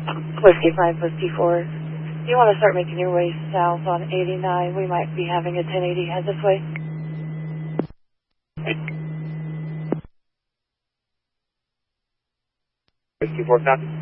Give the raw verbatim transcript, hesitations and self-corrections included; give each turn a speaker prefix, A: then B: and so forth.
A: Whiskey five, Whiskey four. You want to start making your way south on eighty-nine. We might be having a ten eighty head this way.
B: Whiskey four, copy.